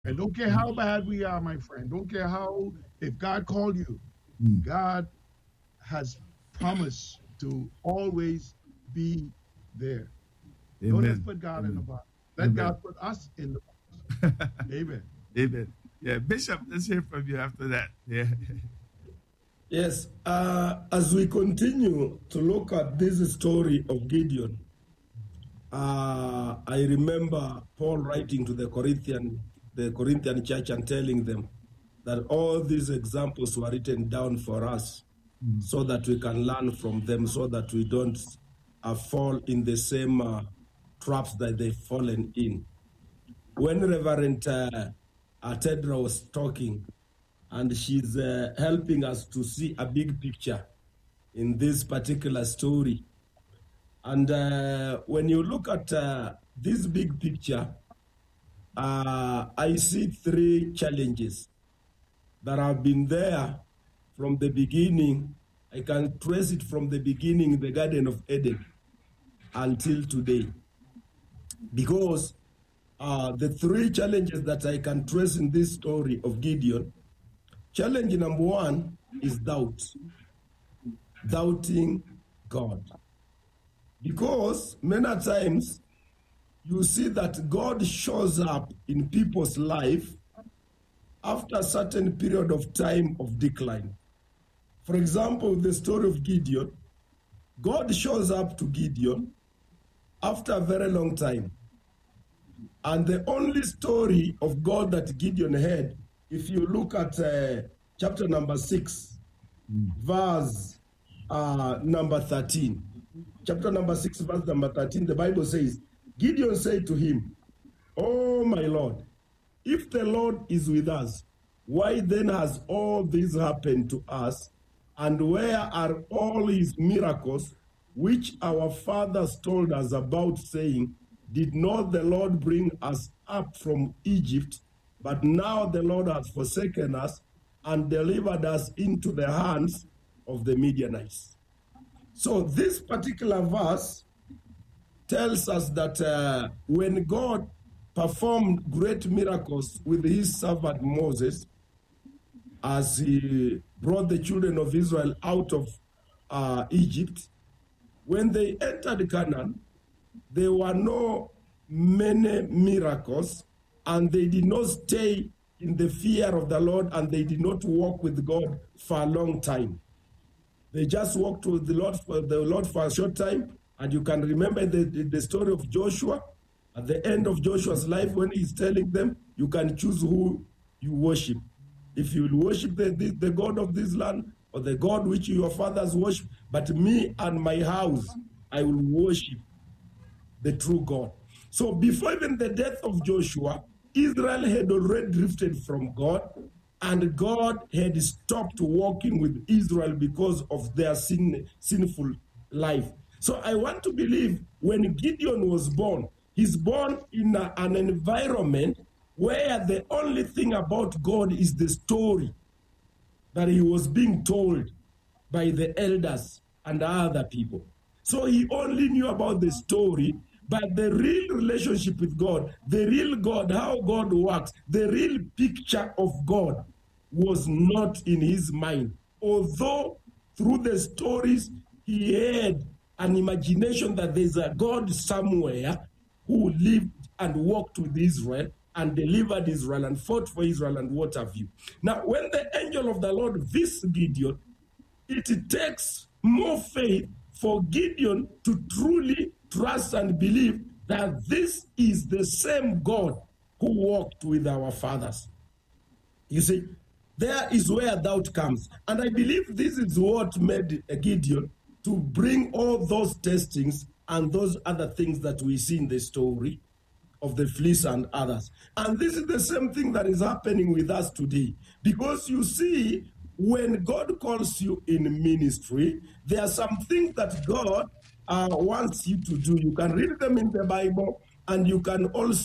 And don't care how bad we are, my friend. Don't care how, if God called you, God has promised to always be there. Don't just Amen. put God in the Amen. box. Let Amen. God put us in the box. Amen. Amen. Yeah, Bishop, let's hear from you after that. Yeah. Yes, as we continue to look at this story of Gideon, I remember Paul writing to the Corinthian church and telling them that all these examples were written down for us so that we can learn from them, so that we don't fall in the same traps that they've fallen in. When Reverend Tedra was talking, and she's helping us to see a big picture in this particular story. And when you look at this big picture, I see three challenges that have been there from the beginning. I can trace it from the beginning in the Garden of Eden until today. Because the three challenges that I can trace in this story of Gideon, challenge number one is doubt. Doubting God. Because many times you see that God shows up in people's life after a certain period of time of decline. For example, the story of Gideon, God shows up to Gideon after a very long time. And the only story of God that Gideon had, if you look at chapter number 6, verse number 13. Chapter number 6, verse number 13, the Bible says, Gideon said to him, "Oh, my Lord, if the Lord is with us, why then has all this happened to us? And where are all his miracles which our fathers told us about, saying, did not the Lord bring us up from Egypt? But now the Lord has forsaken us and delivered us into the hands of the Midianites." So this particular verse tells us that when God performed great miracles with his servant Moses, as he brought the children of Israel out of Egypt, when they entered Canaan, there were no many miracles, and they did not stay in the fear of the Lord, and they did not walk with God for a long time. They just walked with the Lord for a short time, and you can remember the story of Joshua. At the end of Joshua's life, when he's telling them, you can choose who you worship. If you will worship the God of this land, or the God which your fathers worship, but me and my house, I will worship the true God. So before even the death of Joshua, Israel had already drifted from God, and God had stopped walking with Israel because of their sinful life. So I want to believe when Gideon was born, he's born in an environment where the only thing about God is the story that he was being told by the elders and other people. So he only knew about the story, but the real relationship with God, the real God, how God works, the real picture of God was not in his mind. Although through the stories, he had an imagination that there's a God somewhere who lived and walked with Israel and delivered Israel and fought for Israel and what have you. Now, when the angel of the Lord visits Gideon, it takes more faith for Gideon to truly trust and believe that this is the same God who walked with our fathers. You see, there is where doubt comes. And I believe this is what made Gideon to bring all those testings and those other things that we see in the story of the fleece and others. And this is the same thing that is happening with us today. Because you see, when God calls you in ministry, there are some things that God wants you to do. You can read them in the Bible, and you can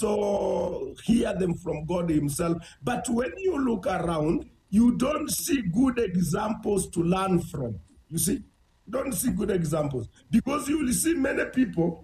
also hear them from God himself. But when you look around, you don't see good examples to learn from. You see, don't see good examples. Because you will see many people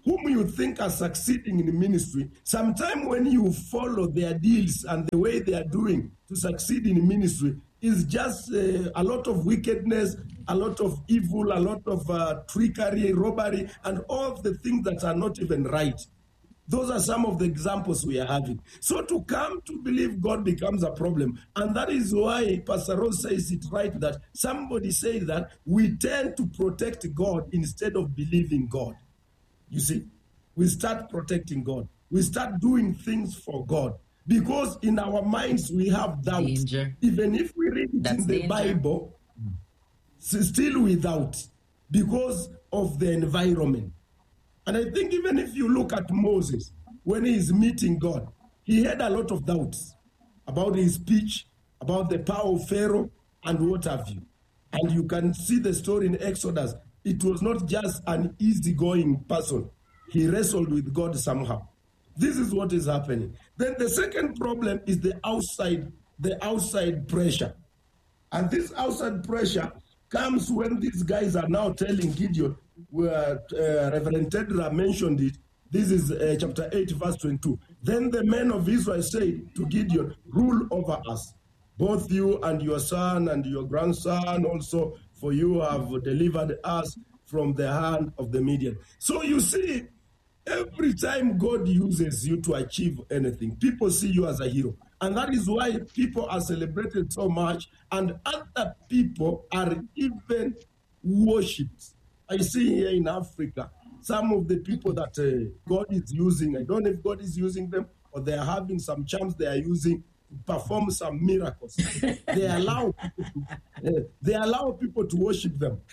whom you think are succeeding in ministry, sometimes when you follow their deals and the way they are doing to succeed in ministry, is just a lot of wickedness, a lot of evil, a lot of trickery, robbery, and all the things that are not even right. Those are some of the examples we are having. So to come to believe God becomes a problem. And that is why Pastor Rose says it right, that somebody said that we tend to protect God instead of believing God. You see, we start protecting God. We start doing things for God. Because in our minds we have doubt. Danger. Even if we read it in the Bible, still we doubt because of the environment. And I think even if you look at Moses, when he is meeting God, he had a lot of doubts about his speech, about the power of Pharaoh, and what have you. And you can see the story in Exodus. It was not just an easygoing person. He wrestled with God somehow. This is what is happening. Then the second problem is the outside pressure. And this outside pressure comes when these guys are now telling Gideon, Reverend Tedra mentioned it. This is chapter 8, verse 22. Then the men of Israel said to Gideon, rule over us, both you and your son and your grandson also, for you have delivered us from the hand of the Midian. So you see, every time God uses you to achieve anything, people see you as a hero. And that is why people are celebrated so much, and other people are even worshipped. I see here in Africa, some of the people that God is using, I don't know if God is using them or they are having some charms they are using to perform some miracles. They allow people to worship them.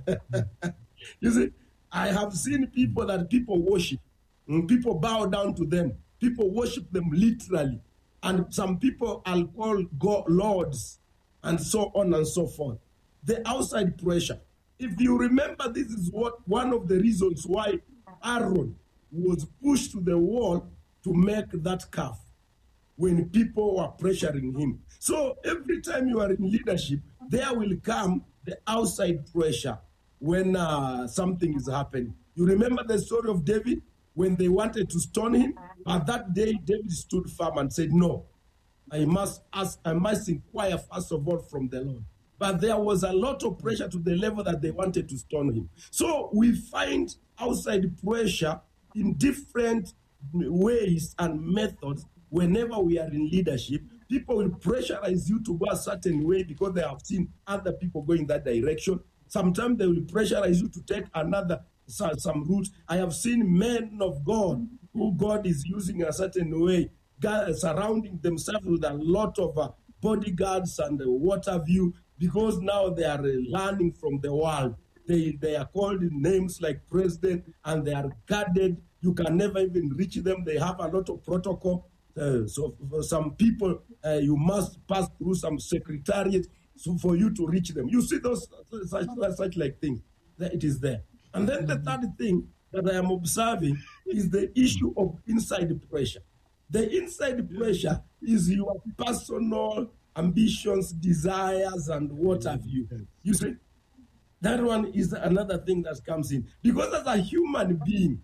You see, I have seen people that people worship. People bow down to them. People worship them literally. And some people are called God lords, and so on and so forth. The outside pressure. If you remember, this is one of the reasons why Aaron was pushed to the wall to make that calf when people were pressuring him. So every time you are in leadership, there will come the outside pressure when something is happening. You remember the story of David when they wanted to stone him? But that day, David stood firm and said, no, I must inquire first of all from the Lord. But there was a lot of pressure to the level that they wanted to stone him. So we find outside pressure in different ways and methods whenever we are in leadership. People will pressurize you to go a certain way because they have seen other people going that direction. Sometimes they will pressurize you to take some route. I have seen men of God who God is using in a certain way, surrounding themselves with a lot of bodyguards and what have you, because now they are learning from the world. They are called in names like president, and they are guarded. You can never even reach them. They have a lot of protocol. So for some people, you must pass through some secretariat for you to reach them. You see those such like things. It is there. And then the third thing that I am observing is the issue of inside pressure. The inside pressure is your personal ambitions, desires, and what have you. You see, that one is another thing that comes in. Because as a human being,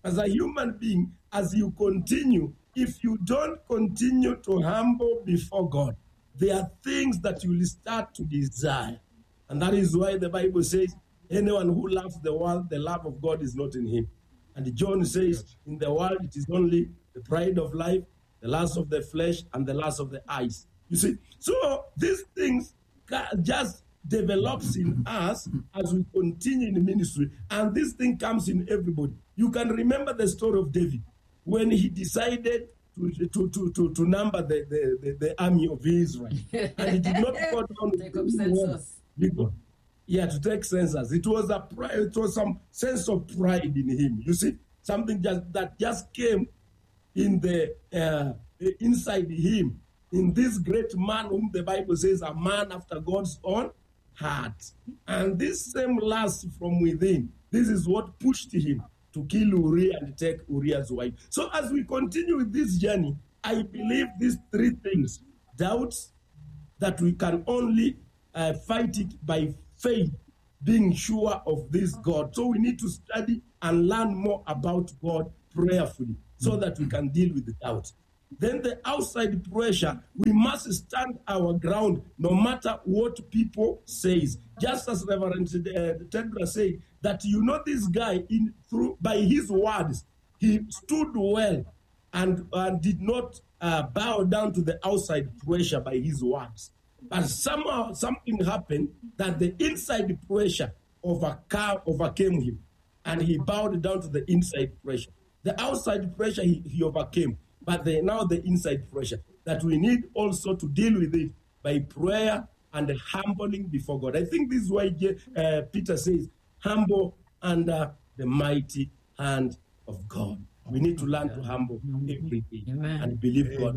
as you continue, if you don't continue to humble before God, there are things that you will start to desire. And that is why the Bible says, anyone who loves the world, the love of God is not in him. And John says, in the world, it is only the pride of life, the lust of the flesh, and the lust of the eyes. You see, so these things just develops in us as we continue in the ministry, and this thing comes in everybody. You can remember the story of David when he decided to number the army of Israel, and he did not go down to take up census. To take census. It was some sense of pride in him. You see, something that just came in the inside him. In this great man whom the Bible says a man after God's own heart. And this same lust from within, this is what pushed him to kill Uriah and take Uriah's wife. So as we continue with this journey, I believe these three things: doubts, that we can only fight it by faith, being sure of this God. So we need to study and learn more about God prayerfully so that we can deal with the doubt. Then the outside pressure, we must stand our ground no matter what people says. Just as Reverend Tendra said, that this guy by his words, he stood well and did not bow down to the outside pressure by his words. But somehow something happened that the inside pressure overcame him, and he bowed down to the inside pressure. The outside pressure he overcame, but now the inside pressure, that we need also to deal with it by prayer and humbling before God. I think this is why Peter says, humble under the mighty hand of God. We need to learn to humble every day and believe God.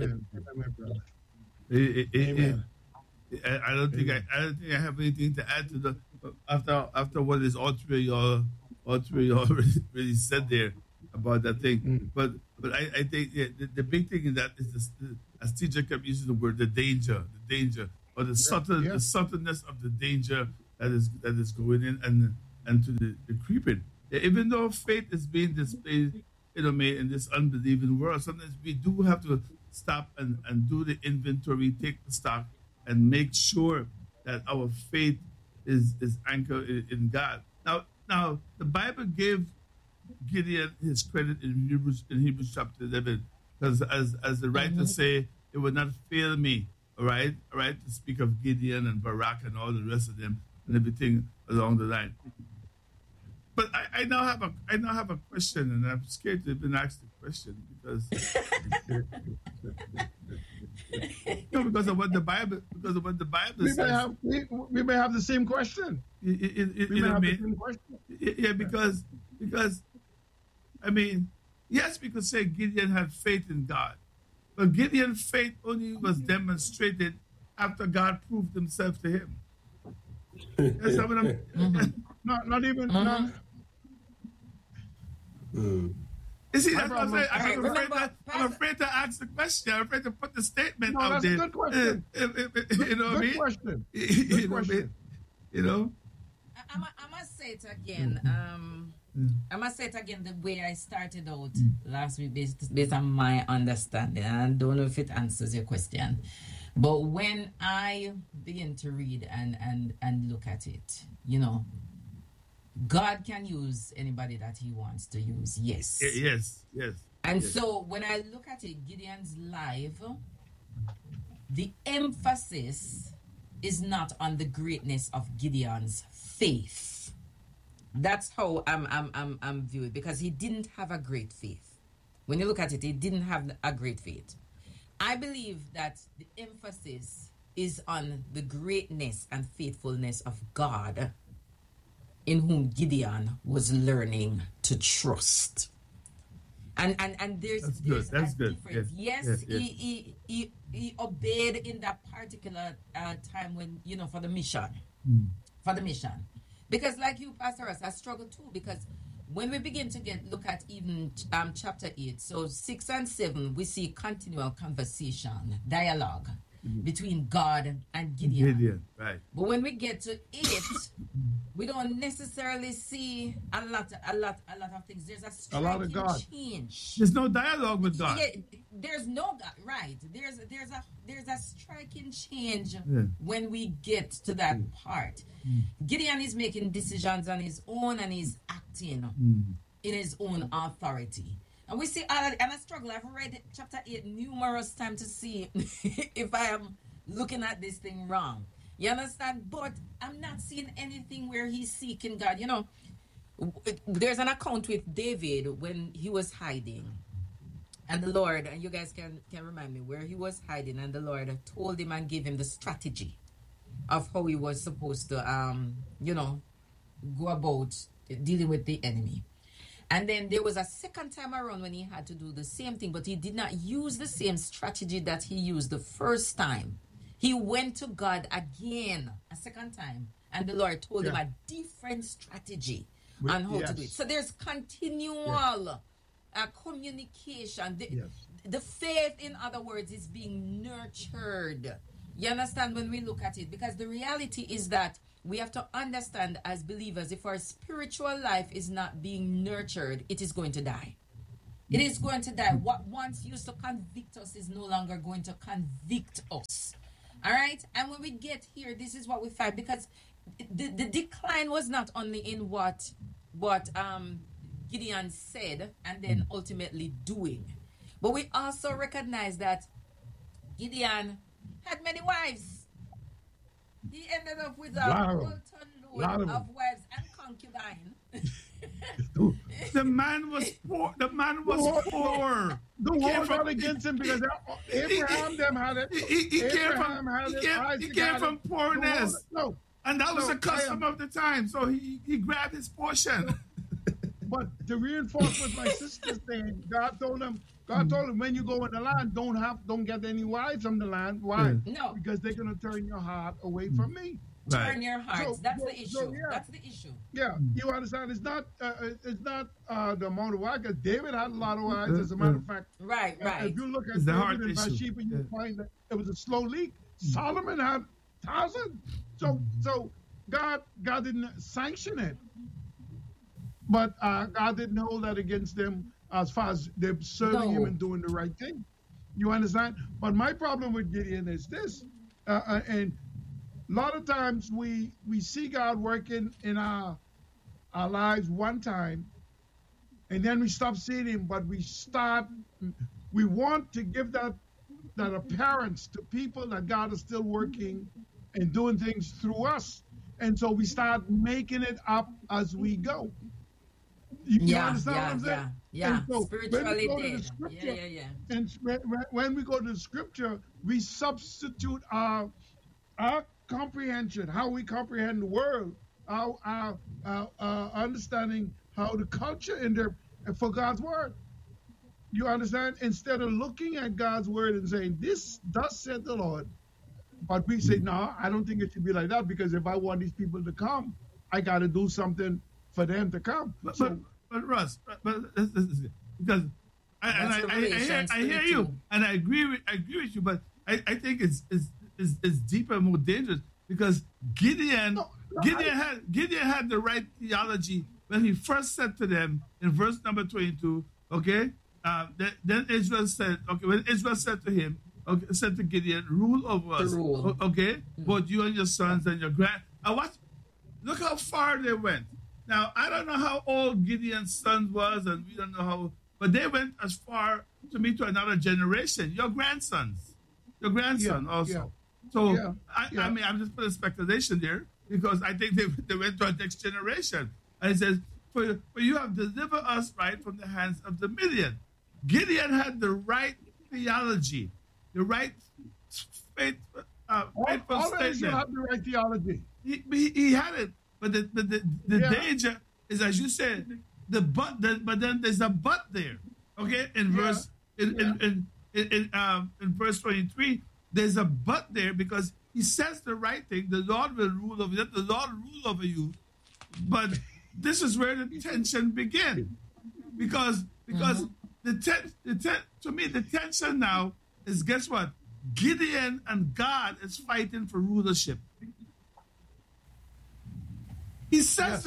Amen. I don't think I have anything to add to the after what is all three y'all really said there about that thing. But I think the big thing in that is this, as teacher kept using the word, the danger, or the subtleness of the danger that is going in and to the creeping. Even though faith is being displayed, made in this unbelieving world, sometimes we do have to stop and do the inventory, take the stock, and make sure that our faith is anchored in God. Now the Bible gave Gideon his credit in Hebrews chapter 11, because as the writers say, it would not fail me, all right, to speak of Gideon and Barak and all the rest of them and everything along the line. But I now have a question, and I'm scared to even ask the question because because of what the Bible says. We may have the same question. Yeah, because I mean, yes, we could say Gideon had faith in God, but Gideon's faith only was demonstrated after God proved himself to him. That's what I'm. Not even. You see, that's what I'm saying. I'm afraid to ask the question. I'm afraid to put the statement out there. That's a good question. Good question. Good question. I must say it again. I must say it again the way I started out last week based on my understanding. And I don't know if it answers your question. But when I begin to read and look at it, God can use anybody that he wants to use. Yes. Yes. And so when I look at it, Gideon's life, the emphasis is not on the greatness of Gideon's faith. That's how I'm viewing it, because he didn't have a great faith. When you look at it, he didn't have a great faith. I believe that the emphasis is on the greatness and faithfulness of God, in whom Gideon was learning to trust. And there's that's good. Yes. He obeyed in that particular time when, for the mission. For the mission. Because like you, Pastor Ross, I struggle too, because when we begin to look at even chapter 8, so 6 and 7, we see continual conversation, dialogue between God and Gideon. Right. But when we get to 8, we don't necessarily see a lot of things. There's a striking change. There's no dialogue with God. Yeah, there's no God, right? There's a striking change when we get to that part. Gideon is making decisions on his own, and he's acting in his own authority. And we see, and I struggle. I've read chapter 8 numerous times to see if I am looking at this thing wrong. You understand? But I'm not seeing anything where he's seeking God. There's an account with David when he was hiding. And the Lord, and you guys can remind me where he was hiding, and the Lord told him and gave him the strategy of how he was supposed to, go about dealing with the enemy. And then there was a second time around when he had to do the same thing, but he did not use the same strategy that he used the first time. He went to God again a second time, and the Lord told him a different strategy on how to do it. So there's continual communication. The faith, in other words, is being nurtured. You understand when we look at it? Because the reality is that we have to understand as believers, if our spiritual life is not being nurtured, it is going to die. It is going to die. What once used to convict us is no longer going to convict us. All right? And when we get here, this is what we find, because the decline was not only in what Gideon said and then ultimately doing, but we also recognize that Gideon had many wives. He ended up with a whole ton load of wives and concubines. The man was poor. The man was poor. Don't hold on against him, because Abraham them had it. He came from poorness. And that was the custom of the time. So he grabbed his portion. But to reinforce what my sister's saying, God told him, when you go in the land, don't get any wives from the land. Why? No. Because they're going to turn your heart away from me. Turn your hearts. That's the issue. That's the issue. Yeah, you understand? It's not the amount of wives. David had a lot of wives, as a matter of fact. Right. If you look at David and Bathsheba, you find that it was a slow leak. Solomon had thousands. So God didn't sanction it, but God didn't hold that against them as far as they're serving him and doing the right thing. You understand? But my problem with Gideon is this, and a lot of times we see God working in our lives one time, and then we stop seeing him, but we want to give that appearance to people that God is still working and doing things through us. And so we start making it up as we go. You understand what I'm saying? Yeah. So spiritually dead. And when we go to the scripture, we substitute our comprehension, how we comprehend the world, our understanding how the culture in there for God's word. You understand? Instead of looking at God's word and saying, "This thus said the Lord," but we say, "No, I don't think it should be like that, because if I want these people to come, I got to do something for them to come." But Russ, because I hear you and I agree with you, but I think it's deeper and more dangerous, because Gideon had the right theology when he first said to them in verse number 22. Okay, then Israel said, when Israel said to him, said to Gideon, "Rule over us." Okay, both you and your sons and your grand. Look how far they went. Now, I don't know how old Gideon's son was, and we don't know how, but they went as far, to another generation. Your grandson also. Yeah. So, I mean, I'm just putting speculation there, because I think they went to our next generation. And it says, for you have delivered us right from the hands of the Midian. Gideon had the right theology, the right faithful statement. You have the right theology. He had it. But the danger is, as you said, but then there's a but there. Okay, in verse 23, there's a but there, because he says the right thing. The Lord will rule over you. Let the Lord rule over you. But this is where the tension begins, because to me the tension now is, guess what? Gideon and God is fighting for rulership. He says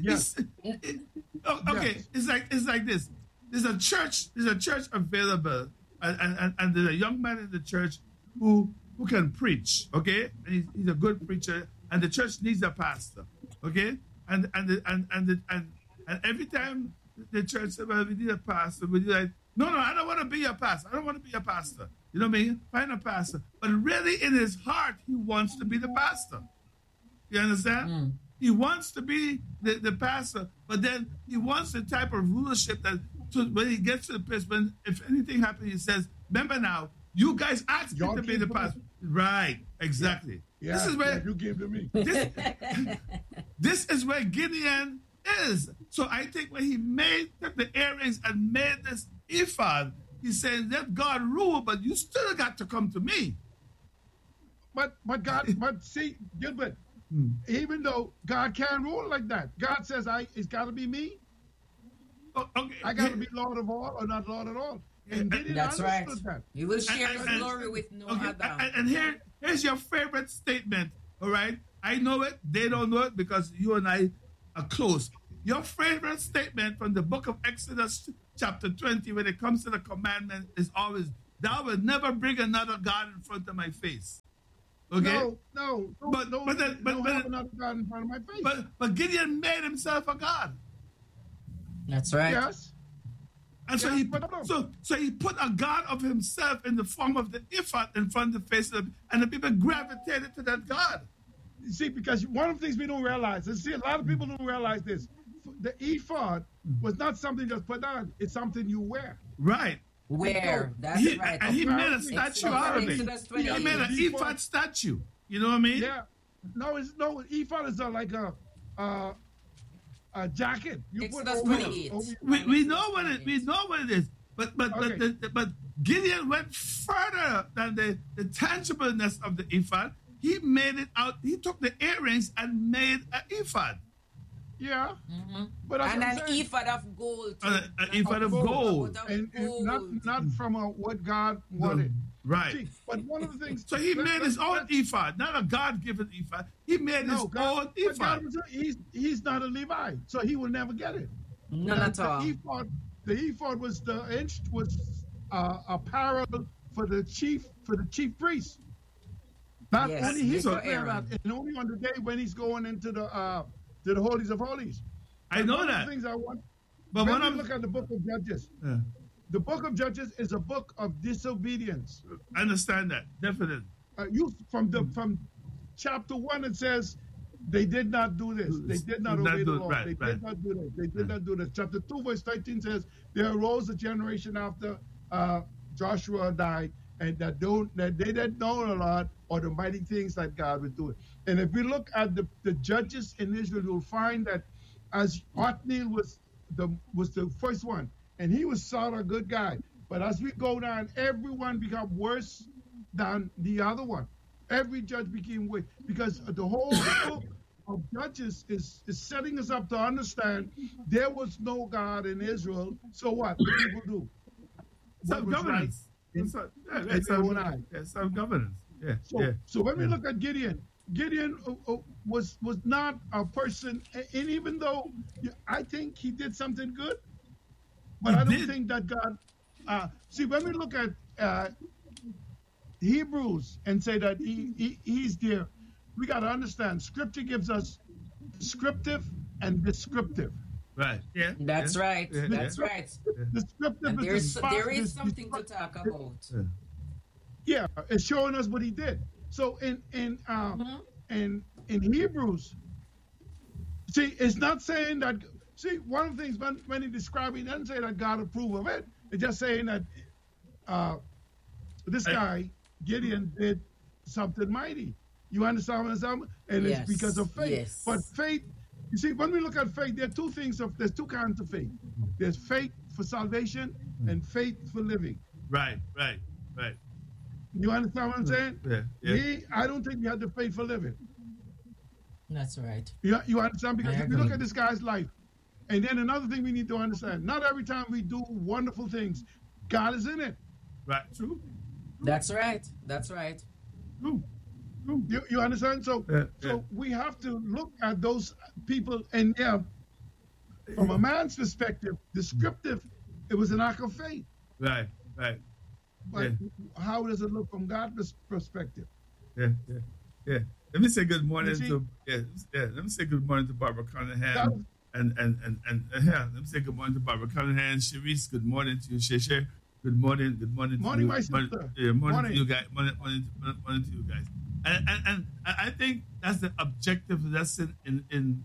It's like this. There's a church available, and there's a young man in the church who can preach. Okay, and he's a good preacher, and the church needs a pastor. Okay, and every time the church says, "Well, we need a pastor," we're like, "No, I don't want to be a pastor. I don't want to be a pastor." You know what I mean? Find a pastor, but really in his heart, he wants to be the pastor. You understand? He wants to be the pastor, but then he wants the type of rulership that when he gets to the place, when if anything happens, he says, "Remember now, you guys asked me to be the pastor." Right, exactly. Yeah, this is where you gave to me. This is where Gideon is. So I think when he took the earrings and made this ephod, he's saying, "Let God rule, but you still got to come to me." But see, Gilbert. Even though God can't rule like that, God says, "It's got to be me. Okay. I got to be Lord of all, or not Lord at all." And that's right. That. You will share His glory with no other. And here's your favorite statement. All right, I know it. They don't know it because you and I are close. Your favorite statement from the book of Exodus chapter 20 when it comes to the commandment is always, thou will never bring another God in front of my face. Okay? No. But another God in front of my face. But Gideon made himself a God. That's right. Yes. And so he put a God of himself in the form of the ephod in front of the face of and the people gravitated to that God. You see, because one of the things we don't realize, and see, a lot of people don't realize this. The ephod was not something just put on; it's something you wear. Right. Where? That's right. And he made a statue out of it. He made an ephod statue. You know what I mean? Yeah. No, ephod is like a jacket. You put over. We know what it is. But Gideon went further than the tangibleness of the ephod. He made it out. He took the earrings and made an ephod. Yeah. Mm-hmm. But and an ephod of gold. An ephod of gold. And not from what God wanted. Right. See, but one of the things. So he made his own ephod, not a God-given ephod. He made his own ephod. He's not a Levi, so he will never get it. None at all. The ephod was apparel for the chief priest. Not only he could wear that, and only on the day when he's going into the holies of holies. I know that. Things I want. But when I look at the book of Judges, the book of Judges is a book of disobedience. I understand that, definitely. From chapter 1, it says they did not do this. They did not obey the law. They did not do this. They did not do this. Chapter 2, verse 13 says there arose a generation after Joshua died, and that they didn't know a lot or the mighty things that God would do. And if we look at the judges in Israel, you'll find that as Othniel was the first one, and he was sort of a good guy. But as we go down, everyone became worse than the other one. Every judge became worse because the whole book of Judges is setting us up to understand there was no God in Israel. So what do people do? Self-governance. Self-governance. So when we look at Gideon was not a person, and even though I think he did something good, but I don't think that God. See, when we look at Hebrews and say that he's there, we got to understand Scripture gives us descriptive and descriptive. Right. Yeah. That's right. Yeah. That's right. Descriptive. There is something to talk about. Yeah, it's showing us what he did. So in Hebrews, see, it's not saying that. See, one of the things when he describes, he doesn't say that God approved of it. It's just saying that this guy Gideon did something mighty. You understand what I'm saying? And it's because of faith. Yes. But faith. You see, when we look at faith, there's two kinds of faith. There's faith for salvation and faith for living. Right. You understand what I'm saying? Yeah. I don't think he had the faith for living. That's right. You understand? Because if you look at this guy's life, and then another thing we need to understand, not every time we do wonderful things, God is in it. Right. True. That's right. True. You understand? So we have to look at those people, and from a man's perspective, descriptive, it was an act of faith. Right. But how does it look from God's perspective? Yeah. Let me say good morning to Let me say good morning to Barbara Cunningham and let me say good morning to Barbara Cunningham. Sharice, good morning to you. Sheshe, good morning. Morning, to you. my sister. Morning to you guys. Morning to you guys. And I think that's the objective lesson in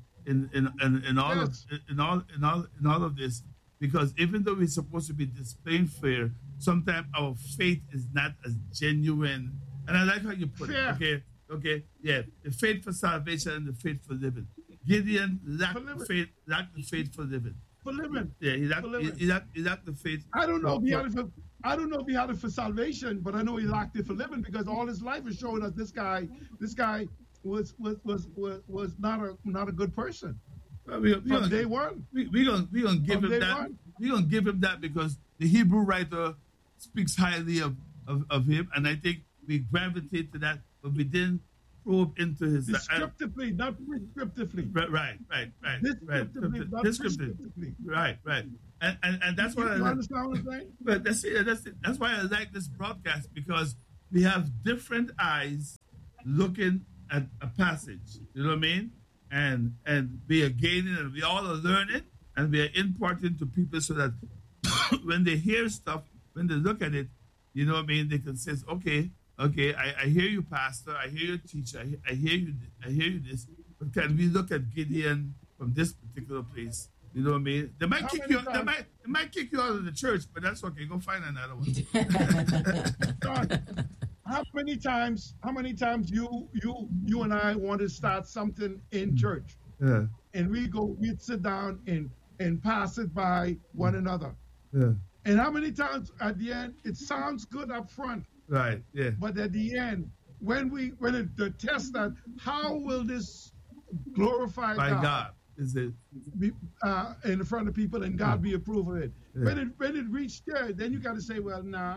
all of this, because even though we're supposed to be displaying fear, sometimes our faith is not as genuine. And I like how you put it. Okay, the faith for salvation and the faith for living. Gideon lacked the faith for living. For living. Yeah, he lacked the faith. I don't know if he had it for salvation, but I know he lacked it for living, because all his life is showing us this guy was not a good person. From day one. We're gonna give him that. We're gonna give him that because the Hebrew writer speaks highly of him, and I think we gravitate to that, but we didn't probe into his descriptively, not prescriptively. Right. Descriptively, not prescriptively. Right. And that's what you understand what I'm saying? But that's why I like this broadcast, because we have different eyes looking at a passage. You know what I mean? And we are gaining, and we all are learning, and we are imparting to people so that when they hear stuff, when they look at it, you know what I mean, they can say, okay, I hear you, Pastor, I hear you, teacher, I hear you this, but can we look at Gideon from this particular place? You know what I mean? They might kick you. They might kick you out of the church, but that's okay. Go find another one. John, how many times you and I want to start something in church, and we'd sit down and pass it by one another, and how many times at the end it sounds good up front, right? Yeah. But at the end, when the test that, how will this glorify God? Is it in front of people and God be approved of it? Yeah. When it reached there, then you got to say, well, no.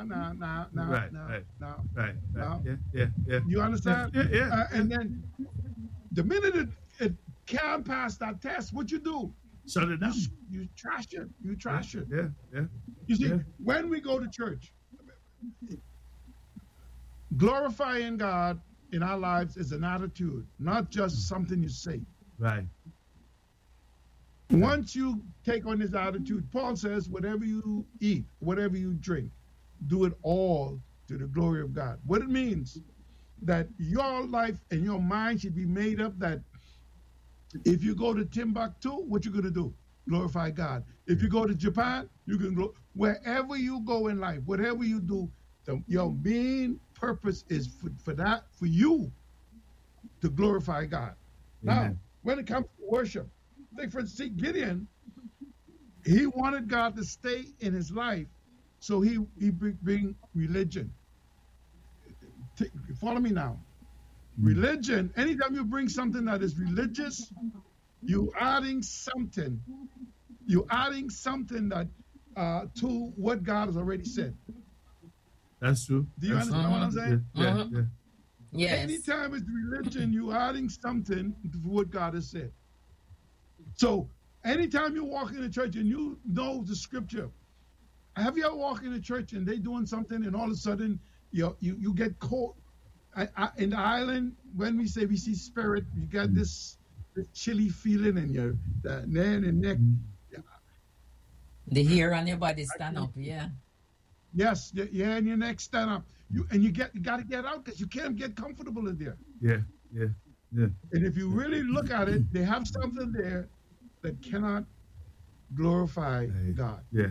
Yeah. You understand? Yeah. And then the minute it can't pass that test, what you do? Shut it down. You trash it. You trash it. Yeah. You see, when we go to church, glorifying God in our lives is an attitude, not just something you say. Right. Once you take on this attitude, Paul says, whatever you eat, whatever you drink, do it all to the glory of God. What it means, that your life and your mind should be made up that if you go to Timbuktu, what you going to do? Glorify God. If you go to Japan, you can wherever you go in life, whatever you do, your main purpose is for you to glorify God. Now, when it comes to worship, like for instance, Gideon, he wanted God to stay in his life, so he bring religion. Follow me now. Religion, anytime you bring something that is religious, you adding something that to what God has already said. That's true. Do you understand what I'm saying? Yeah. Yes. Anytime it's religion, you adding something to what God has said. So anytime you walk in the church and you know the scripture, have you ever walked in the church and they doing something and all of a sudden you get caught in the island? When we say we see spirit, you got this chilly feeling in your neck. The hair on your body stand up, yeah. Yes, the hair on your neck stand up. You got to get out because you can't get comfortable in there. Yeah. And if you really look at it, they have something there that cannot glorify God. Yeah.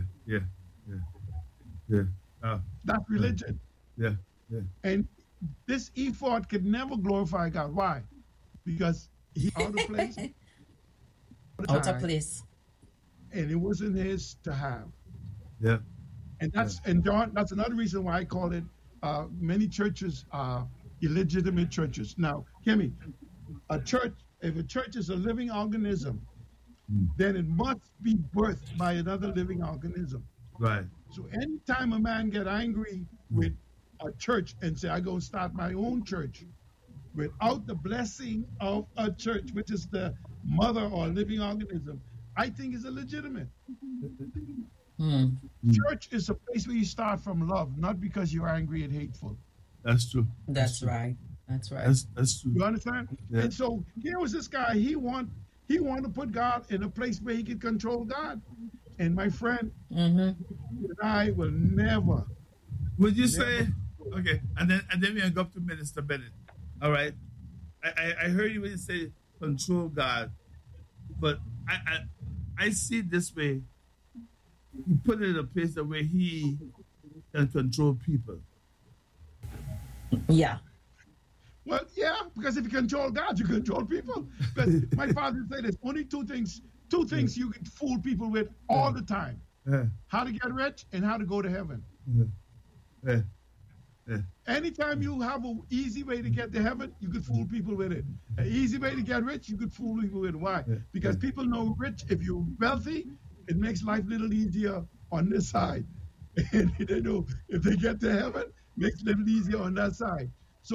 That's religion. Yeah. And this ephod could never glorify God. Why? Because he's out of place. Out of place. And it wasn't his to have. Yeah. And and John, that's another reason why I call it many churches are illegitimate churches. Now, hear me. If a church is a living organism, then it must be birthed by another living organism. Right. So anytime a man get angry with a church and say, I go start my own church, without the blessing of a church, which is the mother or living organism, I think is illegitimate. Church is a place where you start from love, not because you're angry and hateful. That's true. That's right. That's right. That's true. You understand? Yeah. And so here was this guy. He wanted to put God in a place where he could control God. And my friend, and I will never. Would you say? Okay, and then we go up to Minister Bennett. All right, I heard you when you say control God, but I see it this way. He put it in a place where he can control people. Yeah. Well, yeah, because if you control God, you control people. Because my father said there's only two things you can fool people with all the time. How to get rich and how to go to heaven. Anytime you have an easy way to get to heaven, you could fool people with it. An easy way to get rich, you could fool people with it. Why? Because people know rich, if you're wealthy, it makes life a little easier on this side. And they know if they get to heaven, it makes it a little easier on that side. So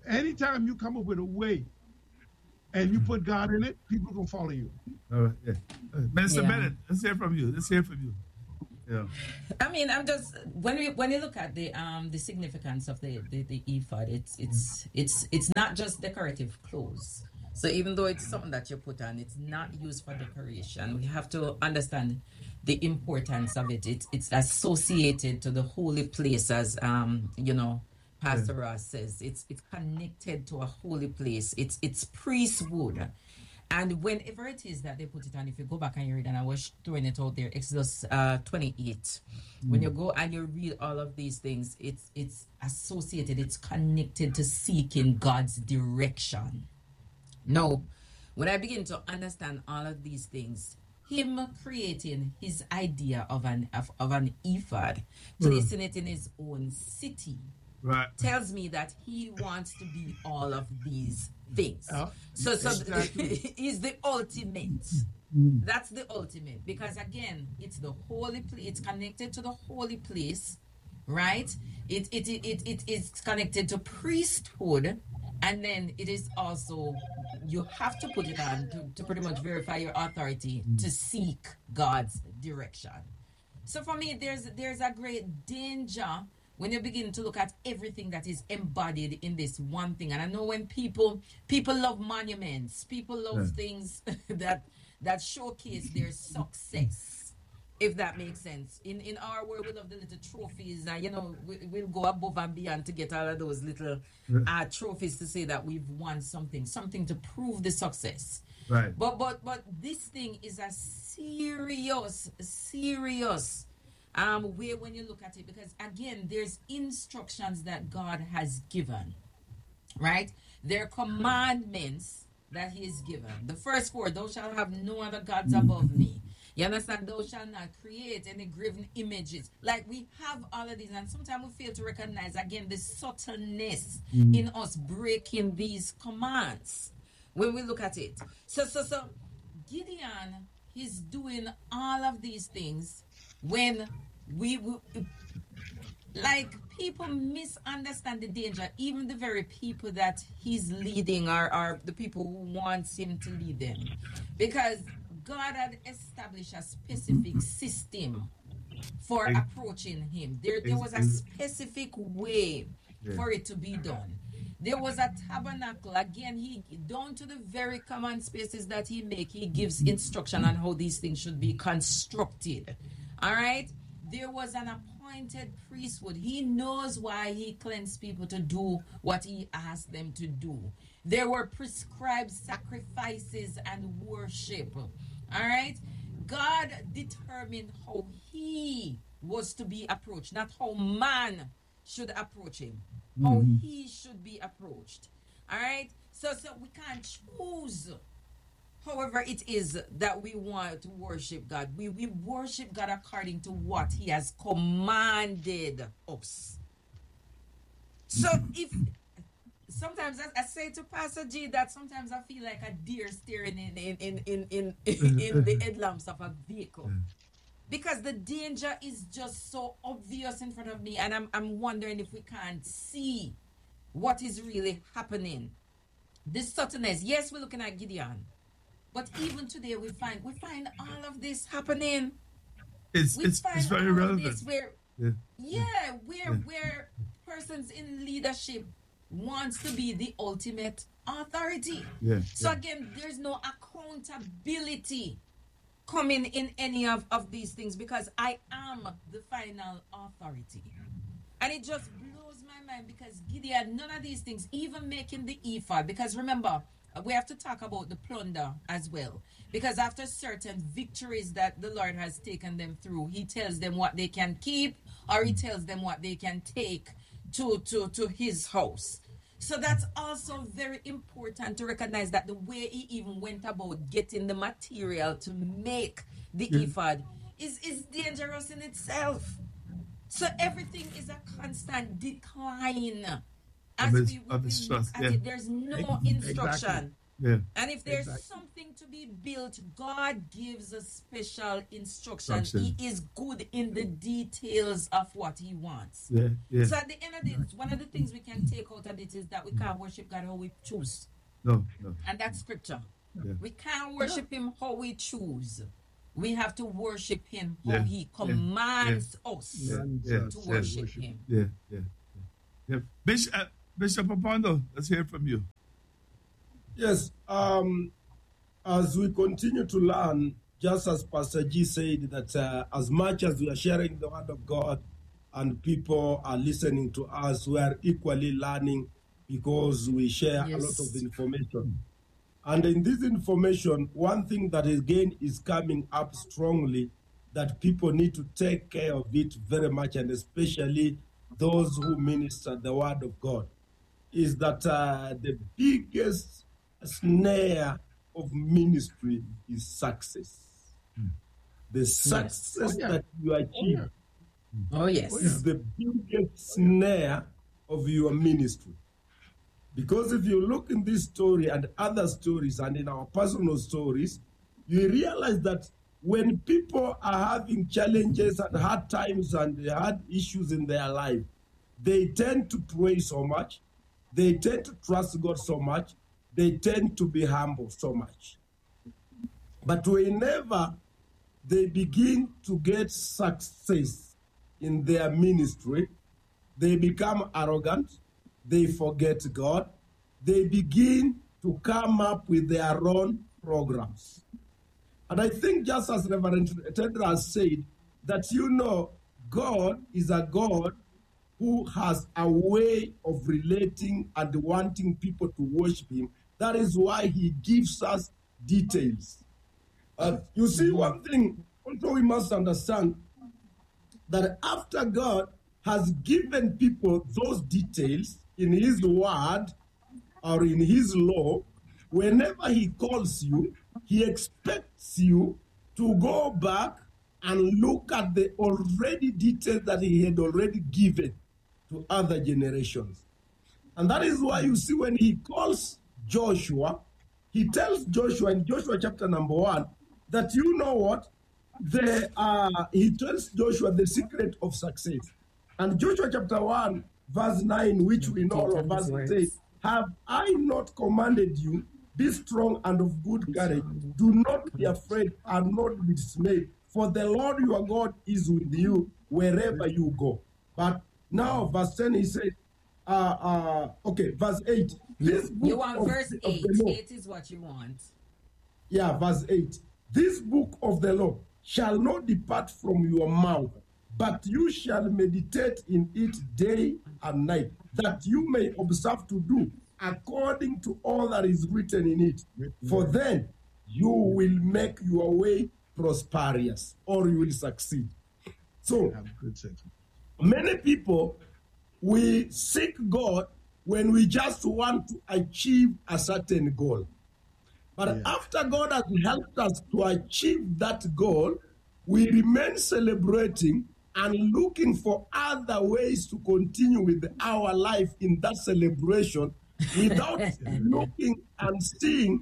anytime you come up with a way and you put God in it, people can follow you. All right. Yeah. Minister Bennett, let's hear from you. Yeah. I mean, I'm just when you look at the significance of the ephod, it's not just decorative clothes. So even though it's something that you put on, it's not used for decoration. We have to understand the importance of it. It's associated to the holy place, as Pastor Ross says. It's connected to a holy place. It's priesthood. And whenever it is that they put it on, if you go back and you read, and I was throwing it out there, Exodus 28, when you go and you read all of these things, it's associated, it's connected to seeking God's direction. Now, when I begin to understand all of these things, him creating his idea of an ephod, placing it in his own city, tells me that he wants to be all of these things. So exactly. He's the ultimate. That's the ultimate, because again, it's the holy place. It's connected to the holy place, right? It is connected to priesthood, and then it is also, you have to put it on to pretty much verify your authority to seek God's direction. So for me, there's a great danger when you begin to look at everything that is embodied in this one thing. And I know when people love monuments, people love things that showcase their success, if that makes sense. In our world, we love the little trophies, and we'll go above and beyond to get all of those little trophies to say that we've won something to prove the success. Right. But this thing is a serious way when you look at it, because again, there's instructions that God has given, right? There are commandments that he has given. The first 4, thou shalt have no other gods above me. You understand? Thou shalt not create any graven images. Like, we have all of these, and sometimes we fail to recognize, again, the subtleness in us breaking these commands when we look at it. So Gideon, he's doing all of these things when we people misunderstand the danger. Even the very people that he's leading are the people who wants him to lead them, because God had established a specific system for approaching him. There was a specific way for it to be done. There was a tabernacle. Again, he down to the very common spaces that he make, he gives instruction on how these things should be constructed. All right? There was an appointed priesthood. He knows why he cleansed people to do what he asked them to do. There were prescribed sacrifices and worship. All right? God determined how he was to be approached, not how man should approach him. How he should be approached. All right? So we can't choose however it is that we want to worship God. We worship God according to what he has commanded us. So if sometimes I say to Pastor G that sometimes I feel like a deer staring in the headlamps of a vehicle, because the danger is just so obvious in front of me, and I'm wondering if we can't see what is really happening. This subtleness. Yes, we're looking at Gideon, but even today we find all of this happening. It's very relevant. Where persons in leadership wants to be the ultimate authority. So again, there's no accountability coming in any of these things, because I am the final authority. And it just blows my mind, because Gideon, none of these things, even making the ephod, because remember, we have to talk about the plunder as well, because after certain victories that the Lord has taken them through, he tells them what they can keep, or he tells them what they can take to his house. So that's also very important to recognize, that the way he even went about getting the material to make the ephod is dangerous in itself. So everything is a constant decline. As of his trust. there's no instruction. Yeah. And if there's something to be built, God gives a special instruction. He is good in the details of what he wants. Yeah. Yeah. So at the end of this, one of the things we can take out of it is that we can't worship God how we choose. No. And that's scripture. Yeah. We can't worship him how we choose. We have to worship him how he commands us to worship him. Yeah. Bishop Opondo, let's hear from you. Yes, as we continue to learn, just as Pastor G said, that as much as we are sharing the word of God and people are listening to us, we are equally learning because we share a lot of information. And in this information, one thing that again is coming up strongly, that people need to take care of it very much, and especially those who minister the word of God, is that the biggest snare of ministry is success. The success that you achieve is the biggest snare of your ministry. Because if you look in this story and other stories and in our personal stories, you realize that when people are having challenges and hard times and hard issues in their life, they tend to pray so much, they tend to trust God so much, they tend to be humble so much. But whenever they begin to get success in their ministry, they become arrogant, they forget God, they begin to come up with their own programs. And I think just as Reverend Tedra has said, that God is a God who has a way of relating and wanting people to worship him. That is why he gives us details. You see, one thing also we must understand, that after God has given people those details in his word or in his law, whenever he calls you, he expects you to go back and look at the already details that he had already given to other generations. And that is why you see when he calls Joshua, he tells Joshua in Joshua chapter number 1 that he tells Joshua the secret of success. And Joshua chapter 1 verse 9, which we know all of us, says, "Have I not commanded you, be strong and of good courage, do not be afraid and not be dismayed, for the Lord your God is with you wherever you go." But now verse 10 he says, verse 8. This book you want verse 8. 8 is what you want. Yeah, verse 8. "This book of the law shall not depart from your mouth, but you shall meditate in it day and night, that you may observe to do according to all that is written in it. For then you will make your way prosperous, or you will succeed." So, many people, we seek God when we just want to achieve a certain goal. But after God has helped us to achieve that goal, we remain celebrating and looking for other ways to continue with our life in that celebration without looking and seeing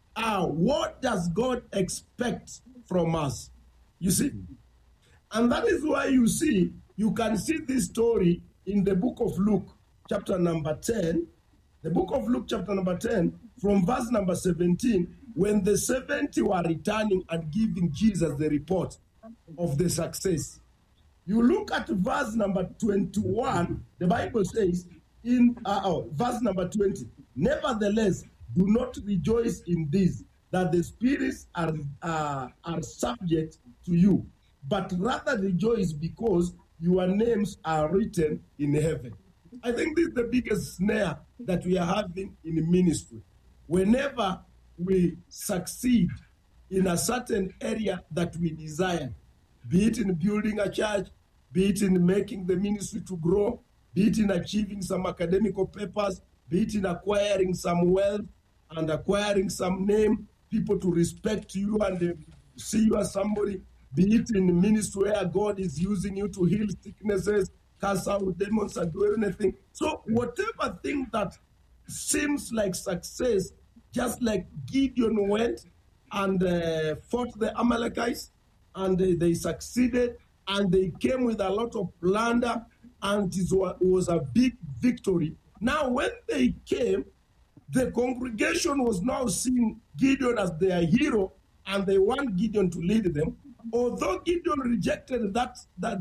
what does God expect from us. You see? And that is why you can see this story in the book of Luke, chapter number 10. The book of Luke, chapter number 10, from verse number 17, when the 70 were returning and giving Jesus the report of the success. You look at verse number 21, the Bible says, in verse number 20, "Nevertheless, do not rejoice in this, that the spirits are subject to you, but rather rejoice because your names are written in heaven." I think this is the biggest snare that we are having in ministry. Whenever we succeed in a certain area that we desire, be it in building a church, be it in making the ministry to grow, be it in achieving some academical papers, be it in acquiring some wealth and acquiring some name, people to respect you and see you as somebody, be it in ministry where God is using you to heal sicknesses, cast out demons and do anything. So whatever thing that seems like success just like Gideon went and fought the Amalekites, and they succeeded, and they came with a lot of plunder, and it was a big victory. Now, when they came, the congregation was now seeing Gideon as their hero, and they want Gideon to lead them. Although Gideon rejected that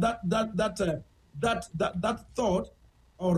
thought or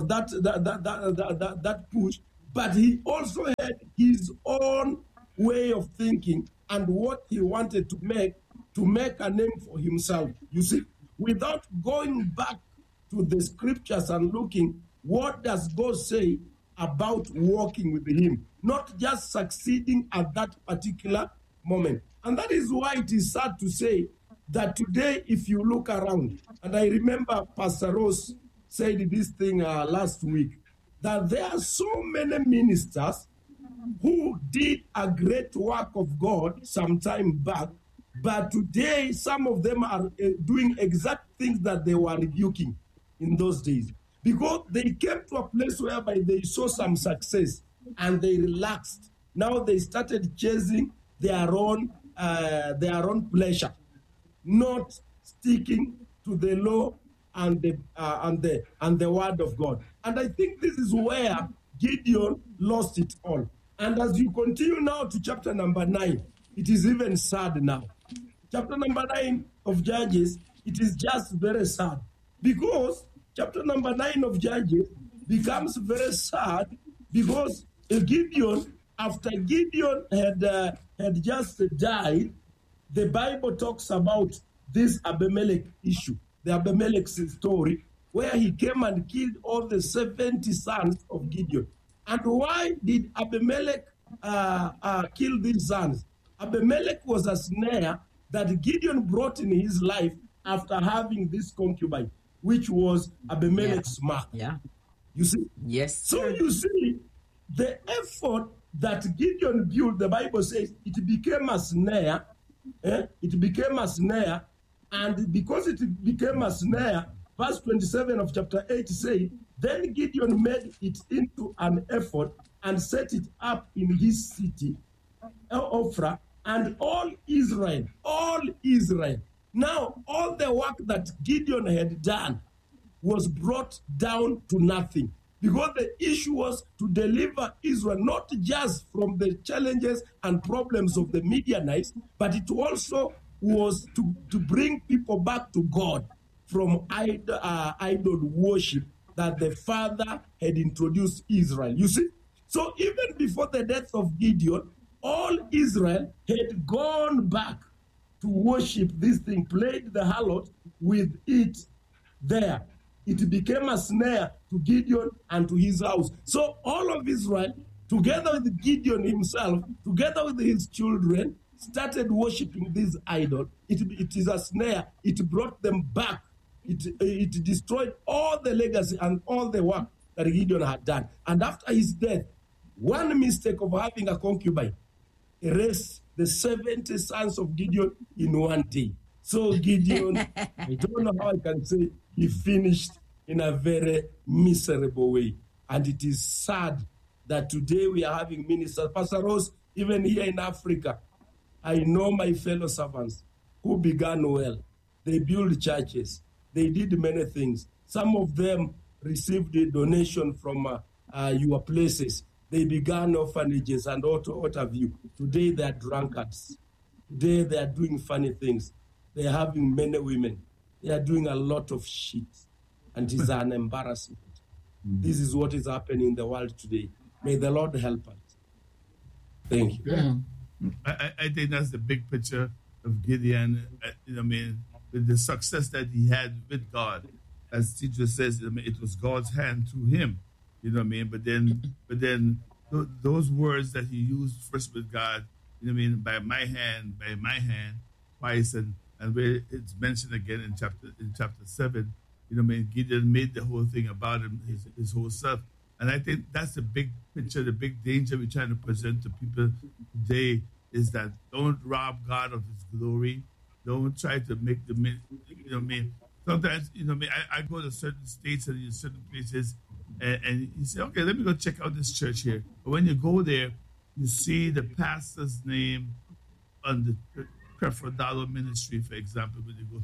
that push, but he also had his own way of thinking and what he wanted to make a name for himself. You see, without going back to the scriptures and looking what does God say about walking with him, not just succeeding at that particular moment. And that is why it is sad to say that today, if you look around, and I remember Pastor Ross said this thing last week, that there are so many ministers who did a great work of God some time back, but today some of them are doing exact things that they were rebuking in those days. Because they came to a place whereby they saw some success and they relaxed. Now they started chasing their own pleasure, not sticking to the law and the word of God. And I think this is where Gideon lost it all. And as you continue now to chapter number 9, it is even sad now. Chapter number 9 of Judges, it is just very sad. Because chapter number 9 of Judges becomes very sad because Gideon, after Gideon had just died, the Bible talks about this Abimelech issue, the Abimelech story, where he came and killed all the 70 sons of Gideon. And why did Abimelech kill these sons? Abimelech was a snare that Gideon brought in his life after having this concubine, which was Abimelech's mark. Yeah. You see? Yes. So you see, the effort that Gideon built, the Bible says, it became a snare. It became a snare. And because it became a snare, verse 27 of chapter 8 says, then Gideon made it into an effort and set it up in his city, Ophrah, and all Israel. Now, all the work that Gideon had done was brought down to nothing. Because the issue was to deliver Israel, not just from the challenges and problems of the Midianites, but it also was to bring people back to God from idol worship that the father had introduced Israel. You see? So even before the death of Gideon, all Israel had gone back to worship this thing, played the harlot with it there. It became a snare to Gideon and to his house. So all of Israel, together with Gideon himself, together with his children, started worshiping this idol. It is a snare. It brought them back. It destroyed all the legacy and all the work that Gideon had done. And after his death, one mistake of having a concubine erased the 70 sons of Gideon in one day. So Gideon, I don't know how I can say, he finished in a very miserable way. And it is sad that today we are having ministers. Pastor Rose, even here in Africa, I know my fellow servants who began well. They built churches. They did many things. Some of them received a donation from your places. They began orphanages and what have you. Today they are drunkards. Today they are doing funny things. They are having many women. They are doing a lot of shit. And it is an embarrassment. This is what is happening in the world today. May the Lord help us. Thank you. I think that's the big picture of Gideon. With the success that he had with God. As teacher says, it was God's hand through him. You know what I mean? But then those words that he used first with God, you know what I mean, by my hand, twice, and where it's mentioned again in chapter 7, you know what I mean, Gideon made the whole thing about him, his whole self. And I think that's the big picture, the big danger we're trying to present to people today is that don't rob God of his glory. Don't try to make the, you know what I mean. Sometimes, you know what I mean, I go to certain states and in certain places, and you say, okay, let me go check out this church here. But when you go there, you see the pastor's name on the Creflo ministry, for example, when you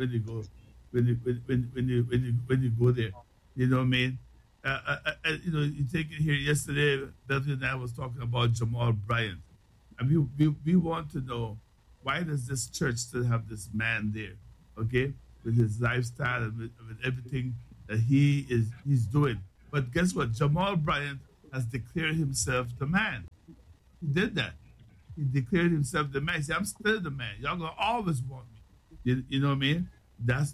go there. You know what I mean? You take it here yesterday, Bethany and I was talking about Jamal Bryant. And we want to know, why does this church still have this man there? Okay? With his lifestyle and with everything that he's doing. But guess what? Jamal Bryant has declared himself the man. He did that. He declared himself the man. He said, I'm still the man. Y'all gonna always want me. You know what I mean? That's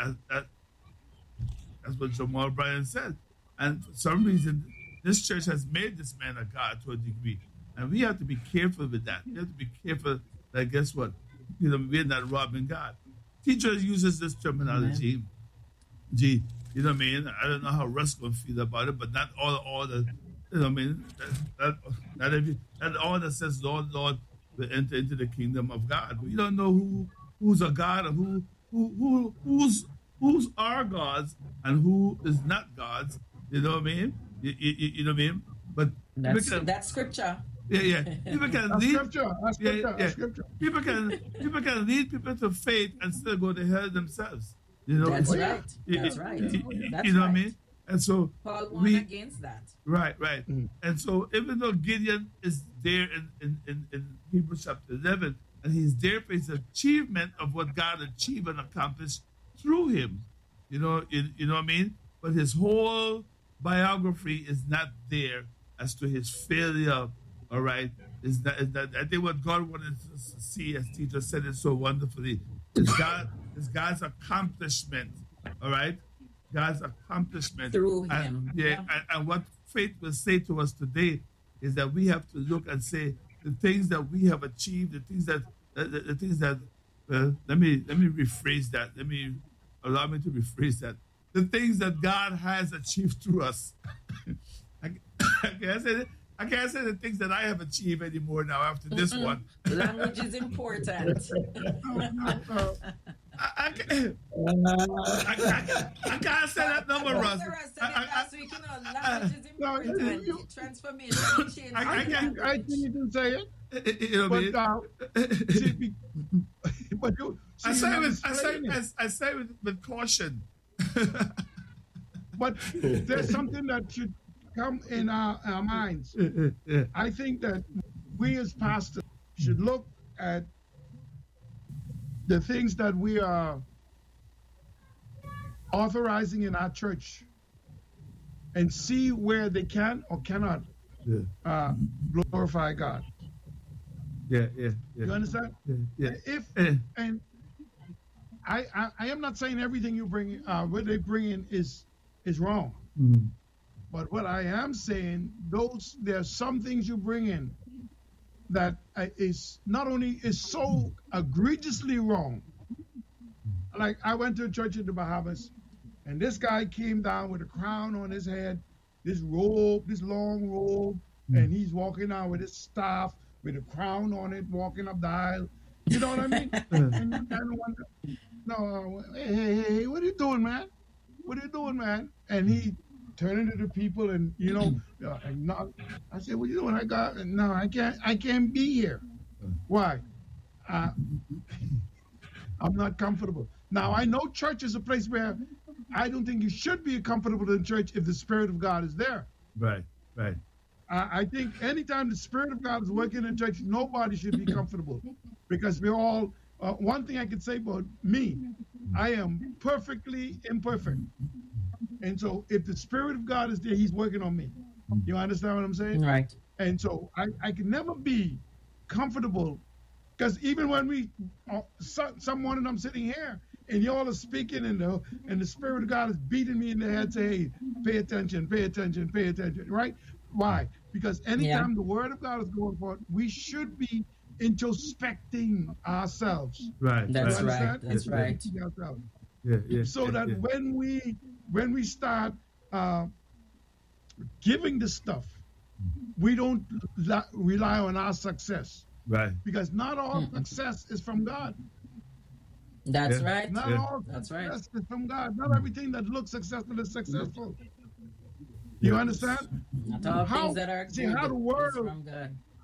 what Jamal Bryant said. And for some reason, this church has made this man a God to a degree. And we have to be careful with that. We have to be careful that, guess what? We're not robbing God. Teacher uses this terminology. Gee, you know what I mean? I don't know how Russ going to feel about it, but not all the, you know what I mean? Not all that says Lord, Lord will enter into the kingdom of God. We don't know who's a God and who's are gods and who is not gods. You know what I mean? You know what I mean? But that's scripture. Yeah. People can lead Scripture. People can lead people to faith and still go to hell themselves. You know, that's right. That's right. You know what I mean? And so Paul warned against that. Right. And so even though Gideon is there in Hebrews chapter 11, and he's there for his achievement of what God achieved and accomplished through him, you know what I mean? But his whole biography is not there as to his failure. All right, is that I think what God wanted to see, as Teacher said it so wonderfully, is God's accomplishment. All right, God's accomplishment through him. And what faith will say to us today is that we have to look and say the things that we have achieved, the things that let me rephrase that. Allow me to rephrase that. The things that God has achieved through us. I can't say the things that I have achieved anymore now after this one. Language is important. I can't say that number, Russ. Language is important. Transformation, change. I think you can say it. You know what I mean? But I say with caution. But there's something that should come in our minds. I think that we as pastors should look at the things that we are authorizing in our church and see where they can or cannot glorify God. Yeah. You understand? Yeah. And I am not saying everything you bring, what they bring in is wrong. Mm-hmm. But what I am saying, there are some things you bring in that is not only is so egregiously wrong. Like I went to a church in the Bahamas, and this guy came down with a crown on his head, this long robe, and he's walking out with his staff with a crown on it, walking up the aisle. You know what I mean? And you kind of wonder, no, hey, what are you doing, man? What are you doing, man? And he turned to the people, and I said, what are you doing? I can't be here. Why? I'm not comfortable. Now, I know church is a place where I don't think you should be comfortable in church if the Spirit of God is there. Right. I think anytime the Spirit of God is working in church, nobody should be comfortable, because we're all, one thing I can say about me, I am perfectly imperfect. And so if the Spirit of God is there, he's working on me. You understand what I'm saying? Right. And so I can never be comfortable, because even when someone and I'm sitting here and y'all are speaking and the Spirit of God is beating me in the head, say, hey, pay attention, right? Why? Because anytime the Word of God is going forth, we should be introspecting ourselves. Right. That's right. That's right. Yeah. So that when we start giving the stuff, we don't rely on our success. Right. Because not all success is from God. That's right. Not all success is from God. Not everything that looks successful is successful. You understand? Not all things that are good how the world, is from God.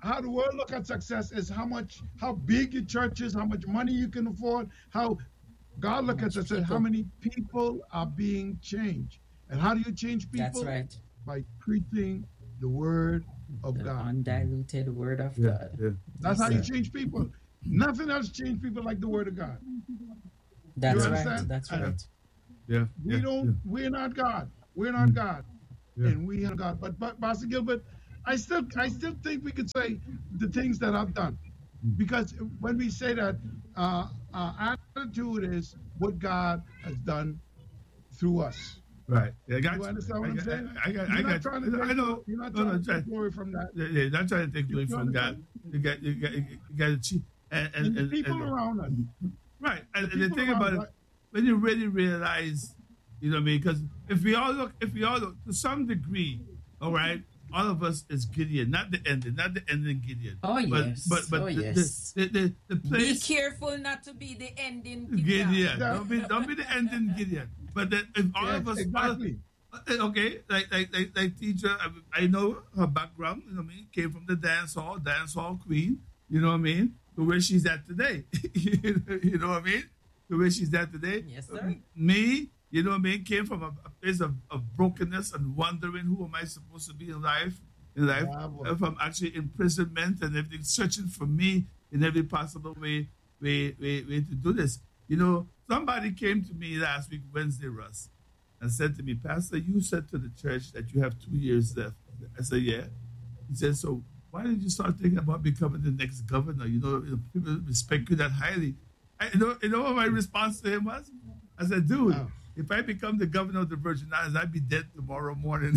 how the world look at success is how big your church is, how much money you can afford. How God look at success, how many people are being changed. And how do you change people? That's right. By preaching the word of The God. undiluted word of God. Yeah. That's how you change people. Nothing else changes people like the word of God. That's You right. understand? That's right. Yeah. We're not God. We're not God. Yeah. And we have God. But Pastor Gilbert, I still think we could say the things that I've done. Because when we say that, our attitude is what God has done through us. Right. Yeah, I got You understand what I'm saying? You're You're not trying to take glory from that. Yeah, not trying to take glory from that. You got to cheat. And the people around us. Right. And the people thing around about us, it, when you really realize, you know what I mean? Because if we all look, to some degree, all right, all of us is Gideon, not the ending Gideon. Oh, yes. But yes. the place. Be careful not to be the ending Gideon. Gideon. Don't be the ending Gideon. But if all of us, exactly. okay, like teacher, I know her background. You know what I mean? Came from the dance hall queen. You know what I mean? To where she's at today. You know what I mean? To where she's at today. Yes, sir. Me, you know what I mean? Came from a place of brokenness and wondering who am I supposed to be in life. If I'm actually imprisonment and everything, searching for me in every possible way to do this. You know, somebody came to me last week, Wednesday, Russ, and said to me, Pastor, you said to the church that you have 2 years left. I said, yeah. He said, so why didn't you start thinking about becoming the next governor? You know, people respect you that highly. You know what my response to him was? I said, dude, if I become the governor of the Virgin Islands, I'd be dead tomorrow morning.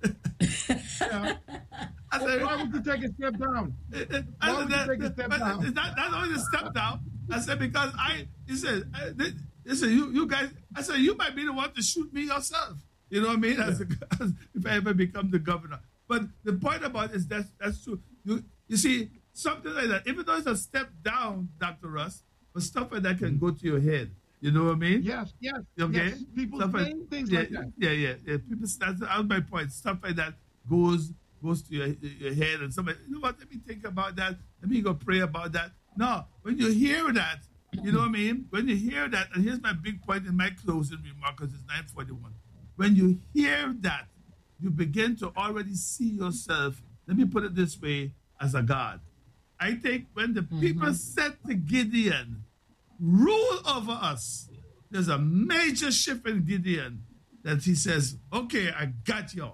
I said, why would you take a step down? Why would you take a step down? Not only a step down. I said, because he said, you guys, I said, you might be the one to shoot me yourself. You know what I mean? If I ever become the governor. But the point about it is that's true. You see, something like that, even though it's a step down, Dr. Russ, but stuff like that can go to your head. You know what I mean? Yes. Okay? Yes. People saying things like that. Yeah. People, that's my point. Stuff like that goes to your head, and somebody, you know what, let me think about that. Let me go pray about that. No, when you hear that, you know what I mean? When you hear that, and here's my big point in my closing remark, because it's 9:41. When you hear that, you begin to already see yourself, let me put it this way, as a God. I think when the people said to Gideon, rule over us, there's a major shift in Gideon that he says, okay, I got you.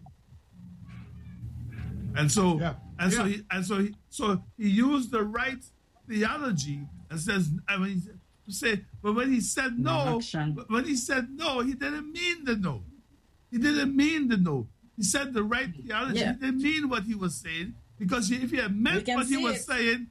And so, so he used the right theology and says, but when he said no, he didn't mean the no. He didn't mean the no. He said the right theology. Yeah. He didn't mean what he was saying, because if he had meant what he was saying,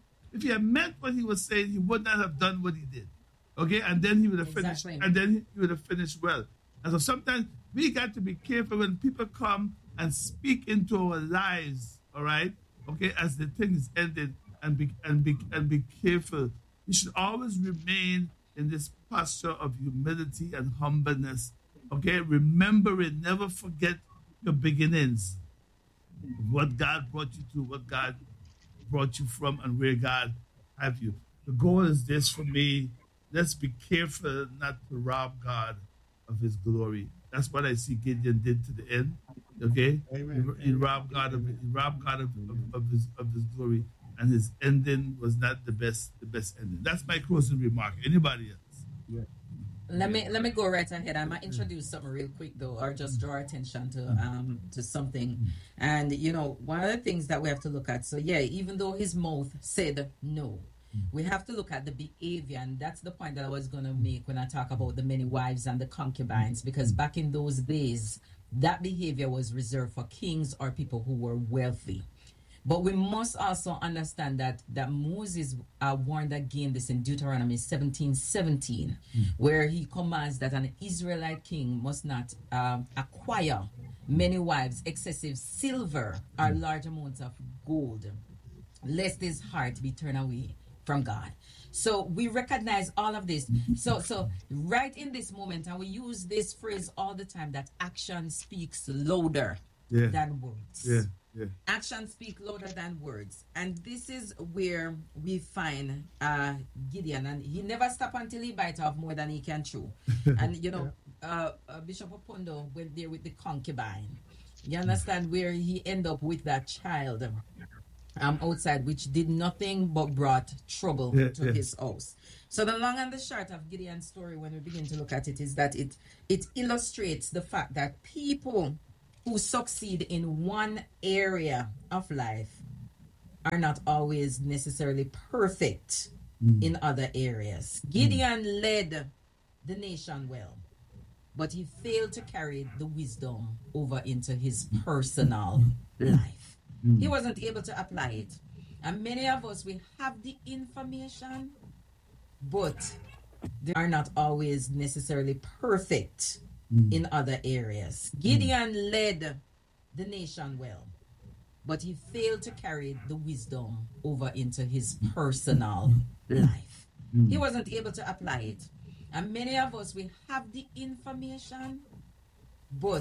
he would not have done what he did. Okay, and then he would have finished. And then he would have finished well. And so sometimes we got to be careful when people come and speak into our lives. All right, okay, as the thing is ended, and be careful. You should always remain in this posture of humility and humbleness. Okay, remember it. Never forget your beginnings. What God brought you to, what God brought you from, and where God have you. The goal is this for me. Let's be careful not to rob God of his glory. That's what I see Gideon did to the end. Okay? Amen. He robbed God of his glory, and his ending was not the best ending. That's my closing remark. Anybody else? Yeah. Let me go right ahead. I might introduce something real quick though, or just draw attention to something. And you know, one of the things that we have to look at. So yeah, even though his mouth said no, we have to look at the behavior, and that's the point that I was going to make when I talk about the many wives and the concubines, because back in those days, that behavior was reserved for kings or people who were wealthy. But we must also understand that Moses warned again this in Deuteronomy 17:17, where he commands that an Israelite king must not acquire many wives, excessive silver, or large amounts of gold, lest his heart be turned away from God. So we recognize all of this. So right in this moment, and we use this phrase all the time, that action speaks louder than words. Yeah. Actions speak louder than words. And this is where we find Gideon. And he never stopped until he bite off more than he can chew. And, Bishop Opondo went there with the concubine. You understand, where he ended up with that child outside, which did nothing but brought trouble to his house. So the long and the short of Gideon's story, when we begin to look at it, is that it illustrates the fact that people who succeed in one area of life are not always necessarily perfect in other areas. Gideon led the nation well, but he failed to carry the wisdom over into his personal life. He wasn't able to apply it. And many of us, we have the information, but they are not always necessarily perfect in other areas. Gideon led the nation well, but he failed to carry the wisdom over into his personal life. He wasn't able to apply it. And many of us, we have the information, but